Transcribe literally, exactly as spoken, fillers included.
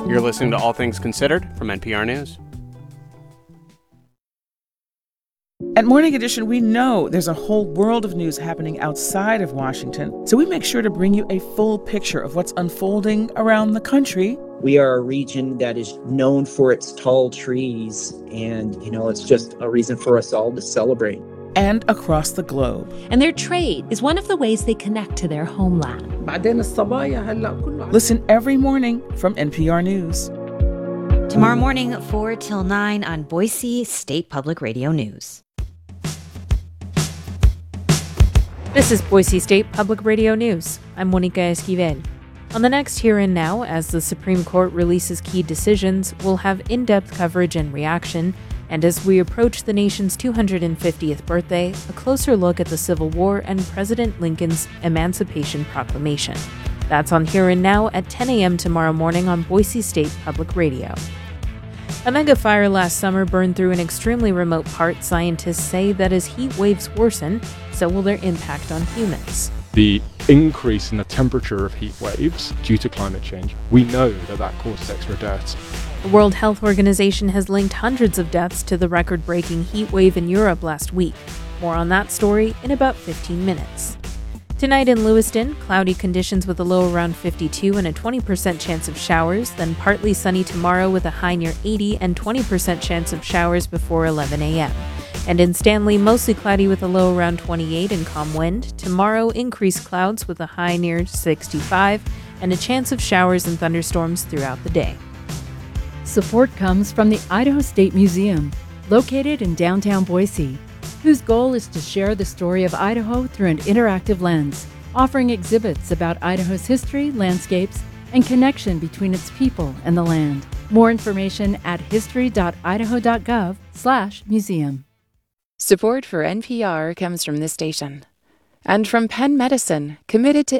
You're listening to All Things Considered from N P R News. At Morning Edition, we know there's a whole world of news happening outside of Washington, so we make sure to bring you a full picture of what's unfolding around the country. We are a region that is known for its tall trees, and, you know, it's just a reason for us all to celebrate. And across the globe. And their trade is one of the ways they connect to their homeland. Listen every morning from N P R News. Tomorrow morning at four till nine on Boise State Public Radio News. This is Boise State Public Radio News. I'm Monica Esquivel. On the next Here and Now, as the Supreme Court releases key decisions, we'll have in-depth coverage and reaction. And as we approach the nation's two hundred fiftieth birthday, a closer look at the Civil War and President Lincoln's Emancipation Proclamation. That's on Here and Now at ten a.m. tomorrow morning on Boise State Public Radio. A mega fire last summer burned through an extremely remote part. Scientists say that as heat waves worsen, so will their impact on humans. The increase in the temperature of heat waves due to climate change, we know that that causes extra deaths. The World Health Organization has linked hundreds of deaths to the record-breaking heat wave in Europe last week. More on that story in about fifteen minutes. Tonight in Lewiston, cloudy conditions with a low around fifty-two and a twenty percent chance of showers, then partly sunny tomorrow with a high near eighty and twenty percent chance of showers before eleven a.m. And in Stanley, mostly cloudy with a low around twenty-eight and calm wind. Tomorrow, increased clouds with a high near sixty-five and a chance of showers and thunderstorms throughout the day. Support comes from the Idaho State Museum, located in downtown Boise, whose goal is to share the story of Idaho through an interactive lens, offering exhibits about Idaho's history, landscapes, and connection between its people and the land. More information at history.idaho.gov slash museum. Support for N P R comes from this station and from Penn Medicine, committed to